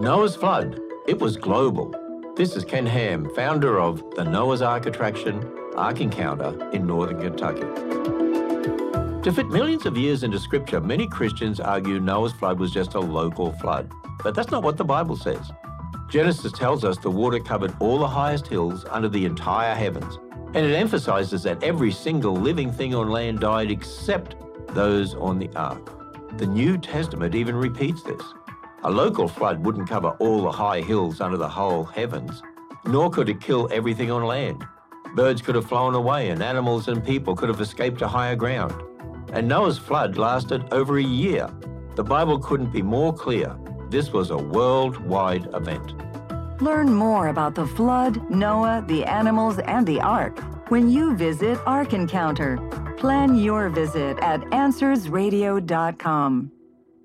Noah's Flood. It was global. This is Ken Ham, founder of the Noah's Ark attraction, Ark Encounter in northern Kentucky. To fit millions of years into Scripture, many Christians argue Noah's flood was just a local flood. But that's not what the Bible says. Genesis tells us the water covered all the highest hills under the entire heavens, and it emphasizes that every single living thing on land died except those on the ark. The New Testament even repeats this. A local flood wouldn't cover all the high hills under the whole heavens, nor could it kill everything on land. Birds could have flown away, and animals and people could have escaped to higher ground. And Noah's flood lasted over a year. The Bible couldn't be more clear. This was a worldwide event. Learn more about the flood, Noah, the animals, and the ark when you visit Ark Encounter. Plan your visit at AnswersRadio.com.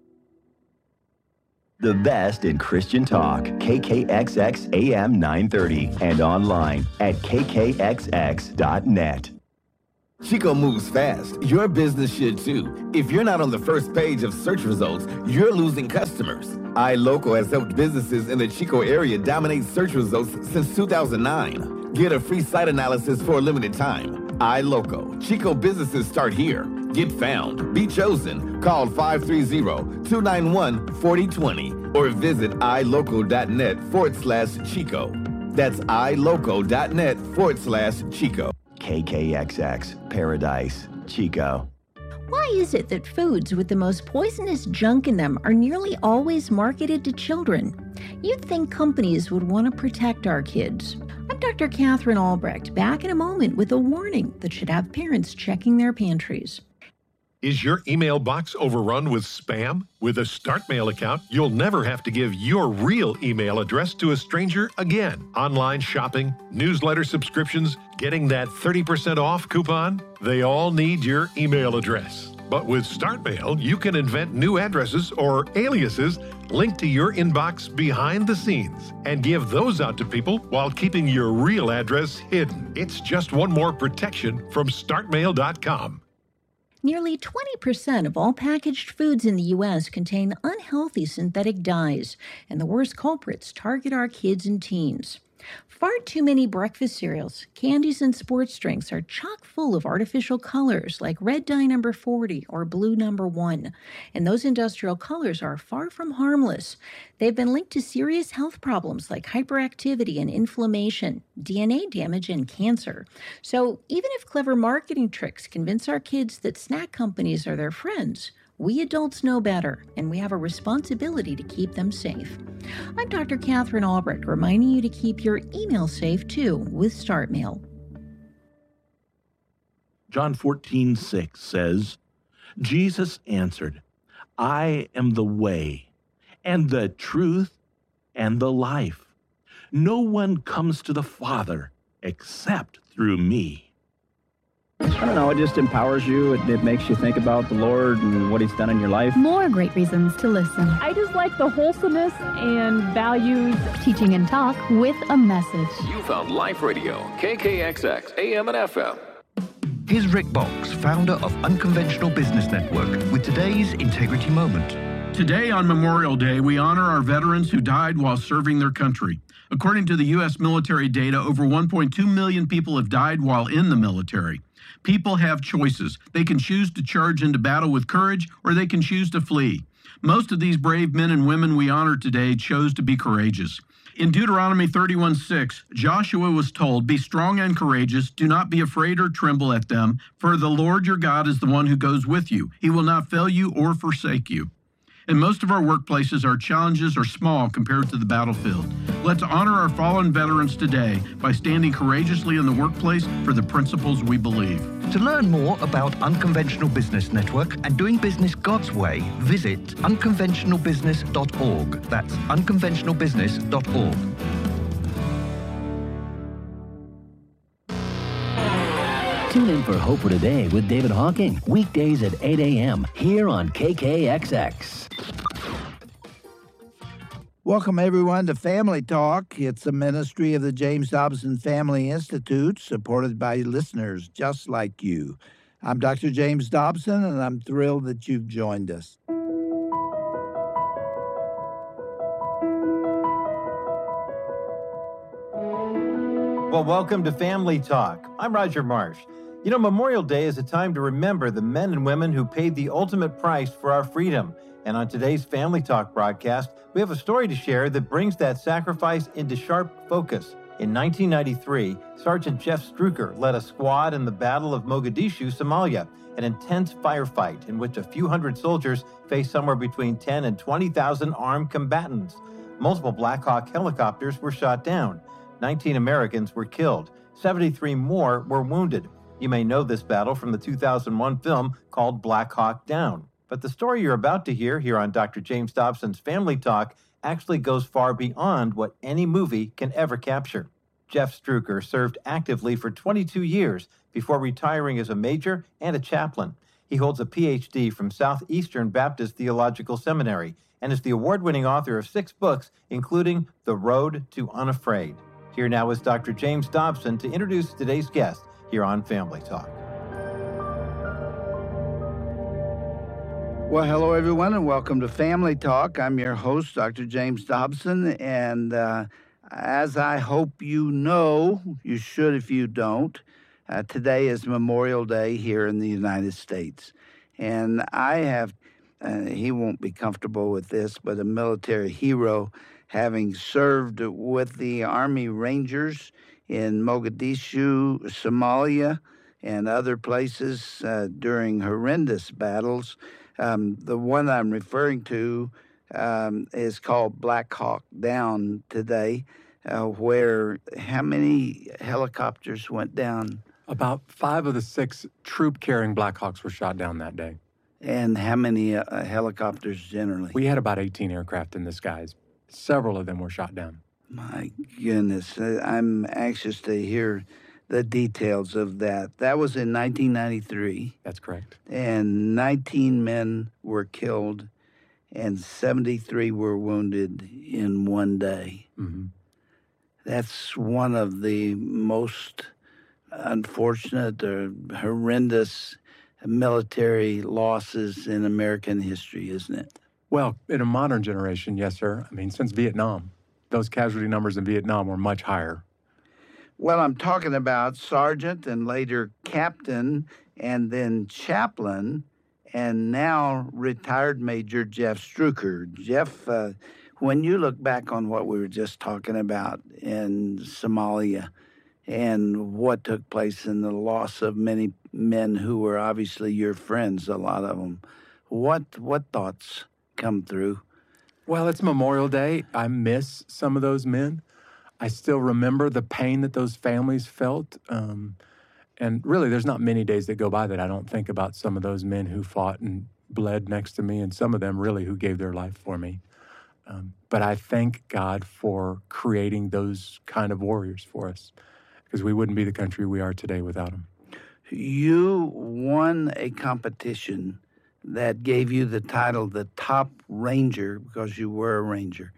The best in Christian talk, KKXX AM 930, and online at kkxx.net. Chico moves fast. Your business should too. If you're not on the first page of search results, you're losing customers. iLocal has helped businesses in the Chico area dominate search results since 2009. Get a free site analysis for a limited time. iLocal. Chico businesses start here. Get found. Be chosen. Call 530-291-4020 or visit ilocal.net/Chico. That's ilocal.net/Chico. KKXX, Paradise, Chico. Why is it that foods with the most poisonous junk in them are nearly always marketed to children? You'd think companies would want to protect our kids. I'm Dr. Catherine Albrecht, back in a moment with a warning that should have parents checking their pantries. Is your email box overrun with spam? With a StartMail account, you'll never have to give your real email address to a stranger again. Online shopping, newsletter subscriptions, getting that 30% off coupon, they all need your email address. But with StartMail, you can invent new addresses or aliases linked to your inbox behind the scenes and give those out to people while keeping your real address hidden. It's just one more protection from StartMail.com. Nearly 20% of all packaged foods in the U.S. contain unhealthy synthetic dyes, and the worst culprits target our kids and teens. Far too many breakfast cereals, candies, and sports drinks are chock full of artificial colors like red dye number 40 or blue number 1. And those industrial colors are far from harmless. They've been linked to serious health problems like hyperactivity and inflammation, DNA damage, and cancer. So even if clever marketing tricks convince our kids that snack companies are their friends, we adults know better, and we have a responsibility to keep them safe. I'm Dr. Catherine Albrecht, reminding you to keep your email safe, too, with StartMail. John 14:6 says, Jesus answered, I am the way, and the truth, and the life. No one comes to the Father except through me. I don't know, it just empowers you. It makes you think about the Lord and what He's done in your life. More great reasons to listen. I just like the wholesomeness and values. Teaching and talk with a message. You found Life Radio, KKXX, AM and FM. Here's Rick Box, founder of Unconventional Business Network, with today's Integrity Moment. Today on Memorial Day, we honor our veterans who died while serving their country. According to the U.S. military data, over 1.2 million people have died while in the military. People have choices. They can choose to charge into battle with courage, or they can choose to flee. Most of these brave men and women we honor today chose to be courageous. In Deuteronomy 31:6, Joshua was told, "Be strong and courageous. Do not be afraid or tremble at them, for the Lord your God is the one who goes with you. He will not fail you or forsake you." In most of our workplaces, our challenges are small compared to the battlefield. Let's honor our fallen veterans today by standing courageously in the workplace for the principles we believe. To learn more about Unconventional Business Network and doing business God's way, visit unconventionalbusiness.org. That's unconventionalbusiness.org. Tune in for Hope for Today with David Hawking, weekdays at 8 a.m. here on KKXX. Welcome, everyone, to Family Talk. It's a ministry of the James Dobson Family Institute, supported by listeners just like you. I'm Dr. James Dobson, and I'm thrilled that you've joined us. Well, welcome to Family Talk. I'm Roger Marsh. You know, Memorial Day is a time to remember the men and women who paid the ultimate price for our freedom. And on today's Family Talk broadcast, we have a story to share that brings that sacrifice into sharp focus. In 1993, Sergeant Jeff Struecker led a squad in the Battle of Mogadishu, Somalia, an intense firefight in which a few hundred soldiers faced somewhere between 10 and 20,000 armed combatants. Multiple Black Hawk helicopters were shot down. 19 Americans were killed. 73 more were wounded. You may know this battle from the 2001 film called Black Hawk Down. But the story you're about to hear here on Dr. James Dobson's Family Talk actually goes far beyond what any movie can ever capture. Jeff Struecker served actively for 22 years before retiring as a major and a chaplain. He holds a PhD from Southeastern Baptist Theological Seminary and is the award-winning author of 6 books, including The Road to Unafraid. Here now is Dr. James Dobson to introduce today's guest here on Family Talk. Well, hello, everyone, and welcome to Family Talk. I'm your host, Dr. James Dobson, and as I hope you know, you should if you don't, today is Memorial Day here in the United States. And I have, he won't be comfortable with this, but a military hero, having served with the Army Rangers in Mogadishu, Somalia, and other places during horrendous battles. The one I'm referring to is called Black Hawk Down today, where how many helicopters went down? About 5 of the 6 troop-carrying Black Hawks were shot down that day. And how many helicopters generally? We had about 18 aircraft in the skies. Several of them were shot down. My goodness, I'm anxious to hear the details of that. That was in 1993. That's correct. And 19 men were killed and 73 were wounded in one day. Mm-hmm. That's one of the most unfortunate or horrendous military losses in American history, isn't it? Well, in a modern generation, yes, sir. I mean, since Vietnam, those casualty numbers in Vietnam were much higher. Well, I'm talking about sergeant and later captain and then chaplain and now retired Major Jeff Struecker. Jeff, when you look back on what we were just talking about in Somalia and what took place in the loss of many men who were obviously your friends, a lot of them, what thoughts come through? Well, it's Memorial Day. I miss some of those men. I still remember the pain that those families felt. And really, there's not many days that go by that I don't think about some of those men who fought and bled next to me, and some of them really who gave their life for me. But I thank God for creating those kind of warriors for us, because we wouldn't be the country we are today without them. You won a competition that gave you the title the Top Ranger, because you were a Ranger,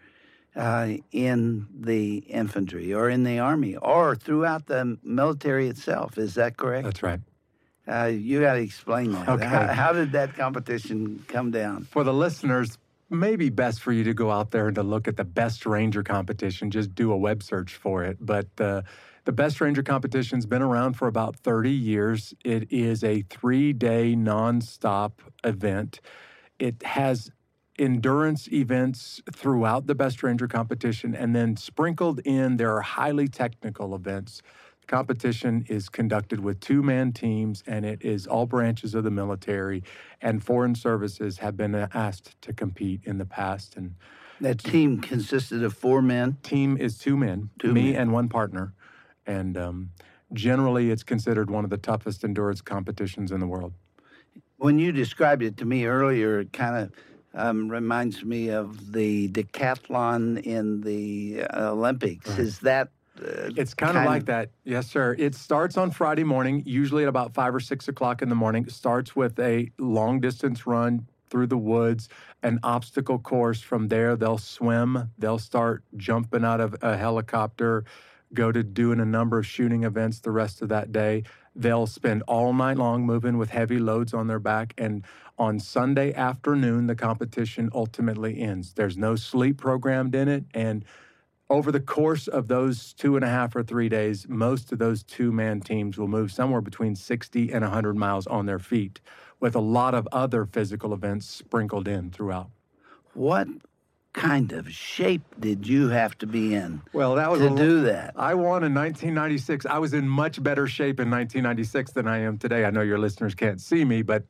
in the infantry or in the Army or throughout the military itself. Is that correct? That's right. You got to explain that. Okay. How did that competition come down? For the listeners, maybe best for you to go out there and to look at the Best Ranger competition. Just do a web search for it. But the Best Ranger competition's been around for about 30 years. It is a 3-day nonstop event. It has endurance events throughout the Best Ranger competition, and then sprinkled in, there are highly technical events. The competition is conducted with 2-man teams, and it is all branches of the military, and foreign services have been asked to compete in the past. And that team consisted of 4 men? Team is 2 men, me and 1 partner. And generally, it's considered one of the toughest endurance competitions in the world. When you described it to me earlier, it kind of reminds me of the decathlon in the Olympics. Right. Is that it's kind of like that. Yes, sir. It starts on Friday morning, usually at about 5 or 6 o'clock in the morning. It starts with a long-distance run through the woods, an obstacle course. From there, they'll swim. They'll start jumping out of a helicopter, go to doing a number of shooting events the rest of that day. They'll spend all night long moving with heavy loads on their back, and on Sunday afternoon, the competition ultimately ends. There's no sleep programmed in it, and over the course of those 2.5 or 3 days, most of those two-man teams will move somewhere between 60 and 100 miles on their feet, with a lot of other physical events sprinkled in throughout. What kind of shape did you have to be in to do that? I won in 1996. I was in much better shape in 1996 than I am today. I know your listeners can't see me, but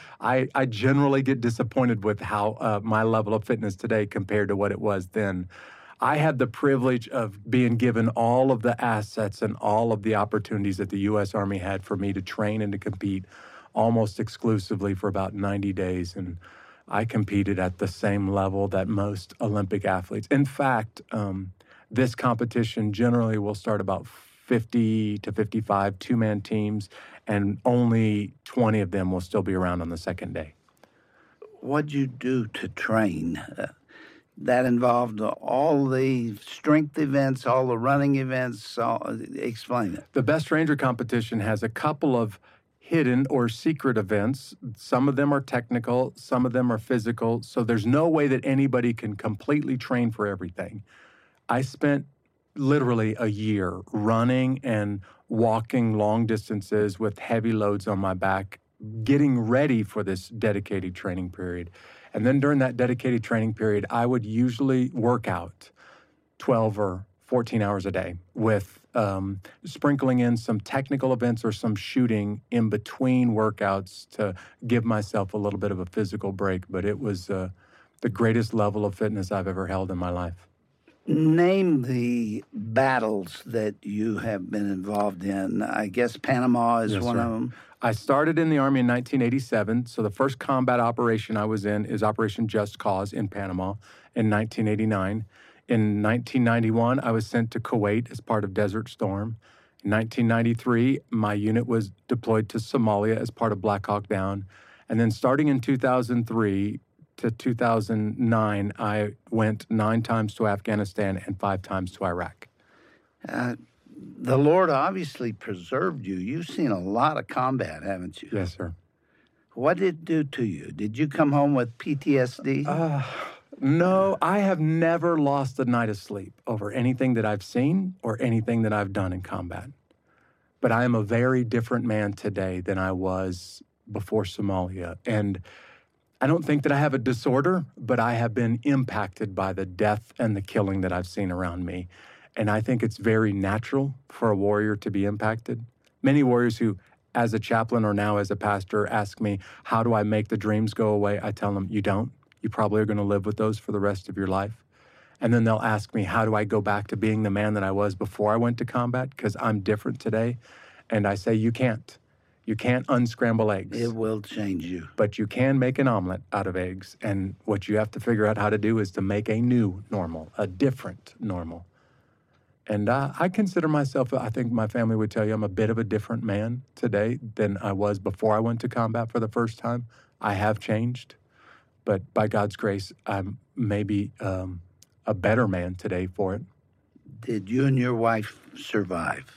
I generally get disappointed with how my level of fitness today compared to what it was then. I had the privilege of being given all of the assets and all of the opportunities that the U.S. Army had for me to train and to compete almost exclusively for about 90 days. And I competed at the same level that most Olympic athletes. In fact, this competition generally will start about 50 to 55 two-man teams, and only 20 of them will still be around on the second day. What'd you do to train? That involved all the strength events, all the running events. Explain it. The Best Ranger competition has a couple of hidden or secret events. Some of them are technical, some of them are physical, so there's no way that anybody can completely train for everything. I spent literally a year running and walking long distances with heavy loads on my back, getting ready for this dedicated training period. And then during that dedicated training period, I would usually work out 12 or 14 hours a day with sprinkling in some technical events or some shooting in between workouts to give myself a little bit of a physical break. But it was the greatest level of fitness I've ever held in my life. Name the battles that you have been involved in. I guess Panama is one of them. I started in the Army in 1987, so the first combat operation I was in is Operation Just Cause in Panama in 1989. In 1991, I was sent to Kuwait as part of Desert Storm. In 1993, my unit was deployed to Somalia as part of Black Hawk Down. And then starting in 2003 to 2009, I went 9 times to Afghanistan and 5 times to Iraq. The Lord obviously preserved you. You've seen a lot of combat, haven't you? Yes, sir. What did it do to you? Did you come home with PTSD? No, I have never lost a night of sleep over anything that I've seen or anything that I've done in combat. But I am a very different man today than I was before Somalia. And I don't think that I have a disorder, but I have been impacted by the death and the killing that I've seen around me. And I think it's very natural for a warrior to be impacted. Many warriors who, as a chaplain or now as a pastor, ask me, how do I make the dreams go away? I tell them, you don't. You probably are going to live with those for the rest of your life. And then they'll ask me, how do I go back to being the man that I was before I went to combat? Because I'm different today. And I say, you can't. You can't unscramble eggs. It will change you. But you can make an omelet out of eggs. And what you have to figure out how to do is to make a new normal, a different normal. And I consider myself, I think my family would tell you, I'm a bit of a different man today than I was before I went to combat for the first time. I have changed, but by God's grace, I'm maybe a better man today for it. Did you and your wife survive?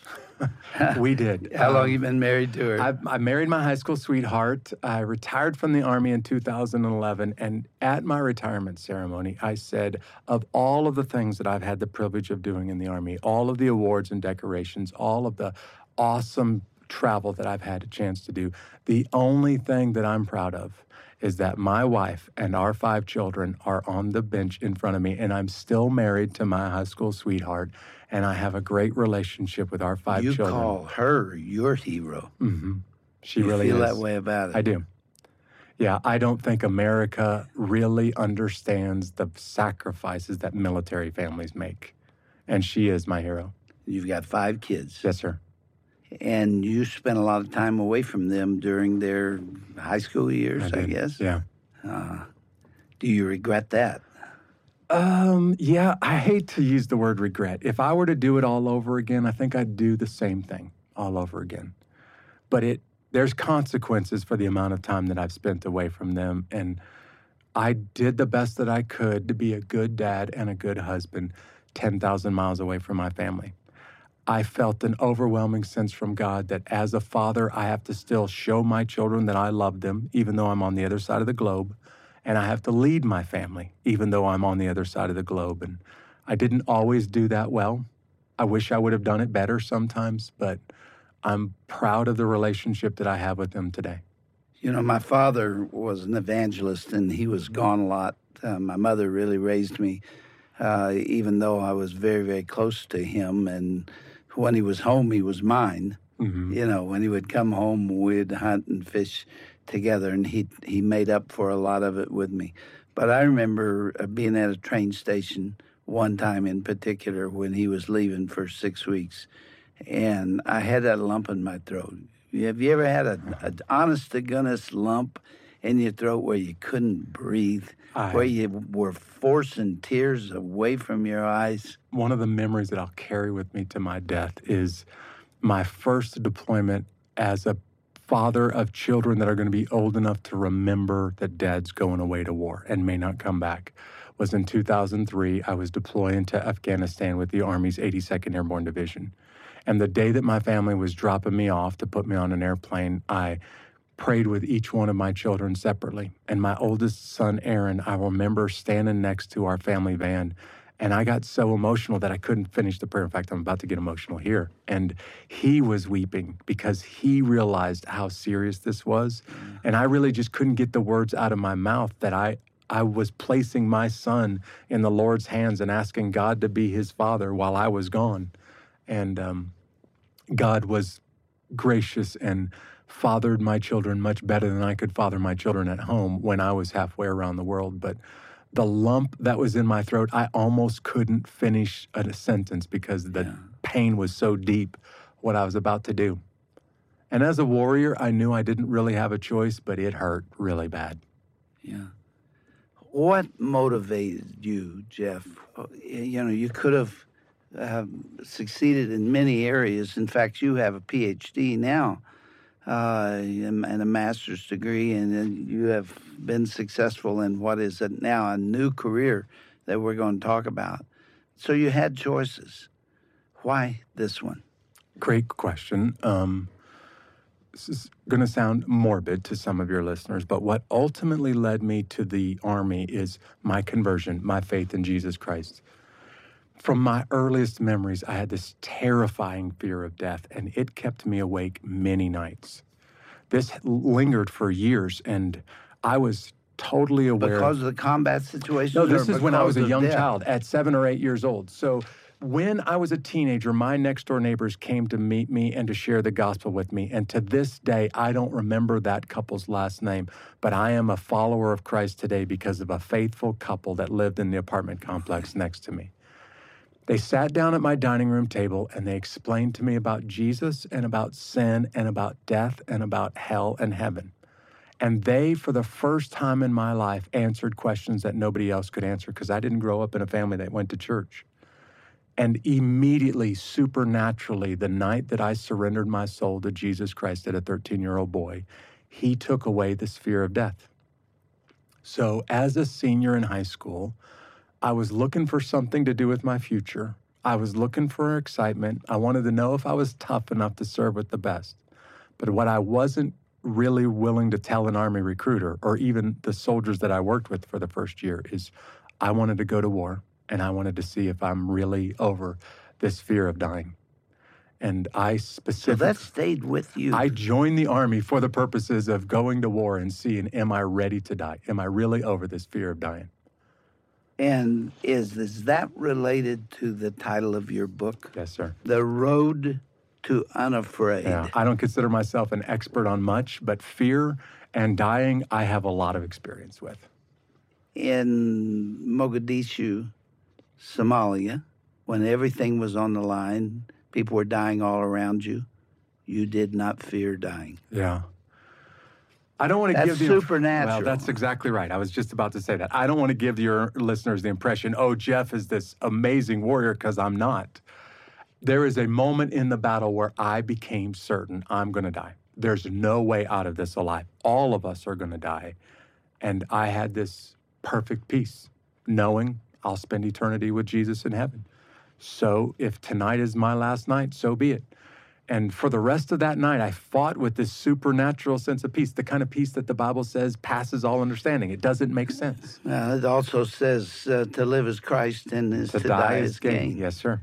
We did. How long have you been married to her? I married my high school sweetheart. I retired from the Army in 2011, and at my retirement ceremony, I said, of all of the things that I've had the privilege of doing in the Army, all of the awards and decorations, all of the awesome travel that I've had a chance to do, the only thing that I'm proud of is that my wife and our 5 children are on the bench in front of me, and I'm still married to my high school sweetheart, and I have a great relationship with our 5 children. You call her your hero. Mm-hmm. She you really feel is. that way about it. I do. Yeah, I don't think America really understands the sacrifices that military families make, and she is my hero. You've got 5 kids. Yes, sir. And you spent a lot of time away from them during their high school years, I guess? Yeah. Do you regret that? Yeah, I hate to use the word regret. If I were to do it all over again, I think I'd do the same thing all over again. But there's consequences for the amount of time that I've spent away from them. And I did the best that I could to be a good dad and a good husband 10,000 miles away from my family. I felt an overwhelming sense from God that as a father, I have to still show my children that I love them, even though I'm on the other side of the globe. And I have to lead my family, even though I'm on the other side of the globe. And I didn't always do that well. I wish I would have done it better sometimes, but I'm proud of the relationship that I have with them today. You know, my father was an evangelist, and he was gone a lot. My mother really raised me, even though I was very, very close to him. And when he was home, he was mine. Mm-hmm. You know, when he would come home, we'd hunt and fish together, and he made up for a lot of it with me. But I remember being at a train station one time in particular when he was leaving for 6 weeks, and I had that lump in my throat. Have you ever had an honest-to-goodness lump in your throat where you couldn't breathe, where you were forcing tears away from your eyes? One of the memories that I'll carry with me to my death is my first deployment as a father of children that are going to be old enough to remember that dad's going away to war and may not come back. Was in 2003. I was deploying to Afghanistan with the Army's 82nd Airborne Division. And the day that my family was dropping me off to put me on an airplane, I prayed with each one of my children separately. And my oldest son, Aaron, I remember standing next to our family van, and I got so emotional that I couldn't finish the prayer. In fact, I'm about to get emotional here. And he was weeping because he realized how serious this was. And I really just couldn't get the words out of my mouth that I was placing my son in the Lord's hands and asking God to be his father while I was gone. And God was gracious and fathered my children much better than I could father my children at home when I was halfway around the world. But the lump that was in my throat, I almost couldn't finish a sentence because the pain was so deep what I was about to do. And as a warrior, I knew I didn't really have a choice, but it hurt really bad. Yeah. What motivated you, Jeff? You know, you could have succeeded in many areas. In fact, you have a PhD now and a master's degree, and you have been successful in what is now a new career that we're going to talk about. So you had choices. Why this one? Great question. This is going to sound morbid to some of your listeners, but what ultimately led me to the Army is my conversion, my faith in Jesus Christ. From my earliest memories, I had this terrifying fear of death, and it kept me awake many nights. This lingered for years, and I was totally aware. Because of the combat situation? No, this is when I was a young child, at 7 or 8 years old. So when I was a teenager, my next-door neighbors came to meet me and to share the gospel with me. And to this day, I don't remember that couple's last name, but I am a follower of Christ today because of a faithful couple that lived in the apartment complex next to me. They sat down at my dining room table and they explained to me about Jesus and about sin and about death and about hell and heaven. And they, for the first time in my life, answered questions that nobody else could answer because I didn't grow up in a family that went to church. And immediately, supernaturally, the night that I surrendered my soul to Jesus Christ as a 13-year-old boy, he took away this fear of death. So as a senior in high school, I was looking for something to do with my future. I was looking for excitement. I wanted to know if I was tough enough to serve with the best. But what I wasn't really willing to tell an Army recruiter or even the soldiers that I worked with for the first year is I wanted to go to war and I wanted to see if I'm really over this fear of dying. And I specifically... So that stayed with you. I joined the Army for the purposes of going to war and seeing, am I ready to die? Am I really over this fear of dying? And is that related to the title of your book? Yes, sir. The Road to Unafraid. Yeah, I don't consider myself an expert on much, but fear and dying, I have a lot of experience with. In Mogadishu, Somalia, when everything was on the line, people were dying all around you, you did not fear dying. Yeah. I don't want to give you... That's supernatural. Well, that's exactly right. I was just about to say that. I don't want to give your listeners the impression, oh, Jeff is this amazing warrior, because I'm not. There is a moment in the battle where I became certain I'm going to die. There's no way out of this alive. All of us are going to die. And I had this perfect peace, knowing I'll spend eternity with Jesus in heaven. So if tonight is my last night, so be it. And for the rest of that night, I fought with this supernatural sense of peace, the kind of peace that the Bible says passes all understanding. It doesn't make sense. It also says to live as Christ and to die as gain. Yes, sir.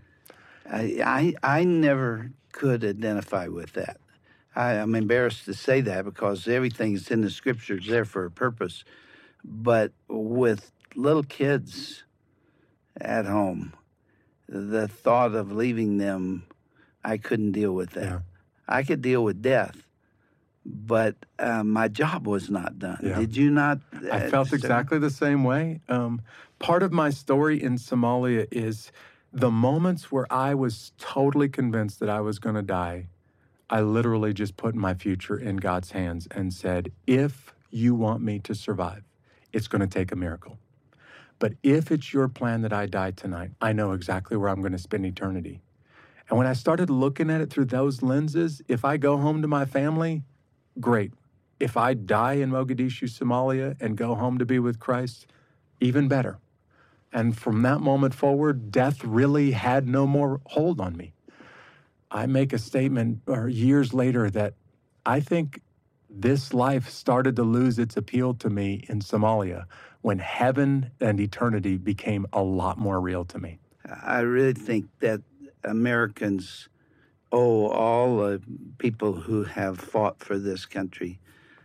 I never could identify with that. I'm embarrassed to say that because everything that's in the Scriptures is there for a purpose. But with little kids at home, the thought of leaving them, I couldn't deal with that. Yeah. I could deal with death, but my job was not done. Yeah. Did you not? I felt exactly the same way. Part of my story in Somalia is the moments where I was totally convinced that I was going to die, I literally just put my future in God's hands and said, if you want me to survive, it's going to take a miracle. But if it's your plan that I die tonight, I know exactly where I'm going to spend eternity. And when I started looking at it through those lenses, if I go home to my family, great. If I die in Mogadishu, Somalia, and go home to be with Christ, even better. And from that moment forward, death really had no more hold on me. I make a statement years later that I think this life started to lose its appeal to me in Somalia when heaven and eternity became a lot more real to me. I really think that Americans owe all the people who have fought for this country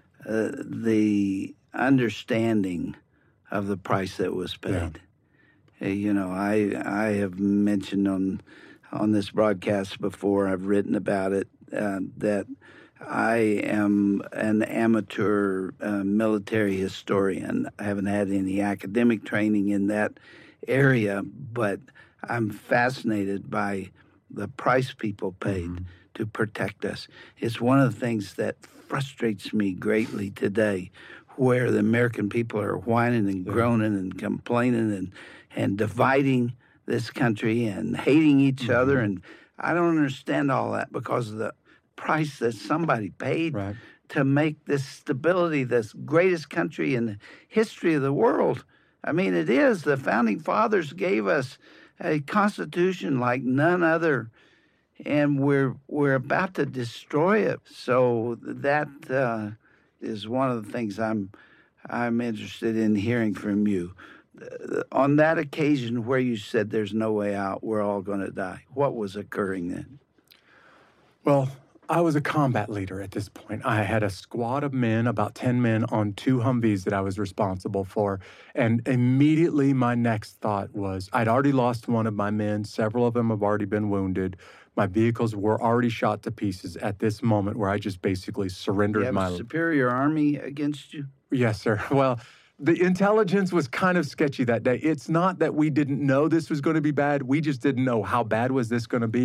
the understanding of the price that was paid. Yeah. You know, I have mentioned on this broadcast before, I've written about it, that I am an amateur military historian. I haven't had any academic training in that area, but I'm fascinated by the price people paid to protect us. It's one of the things that frustrates me greatly today, where the American people are whining and groaning and complaining and dividing this country and hating each other. And I don't understand all that because of the price that somebody paid to make this stability, this greatest country in the history of the world. I mean, it is. The Founding Fathers gave us a constitution like none other, and we're about to destroy it. So that is one of the things I'm interested in hearing from you. On that occasion where you said there's no way out, we're all going to die, what was occurring then? Well, I was a combat leader at this point. I had a squad of men, about 10 men, on 2 Humvees that I was responsible for. And immediately my next thought was, I'd already lost one of my men. Several of them have already been wounded. My vehicles were already shot to pieces at this moment where I just basically surrendered my... You have a superior army against you? Yes, sir. Well, the intelligence was kind of sketchy that day. It's not that we didn't know this was going to be bad. We just didn't know how bad was this going to be.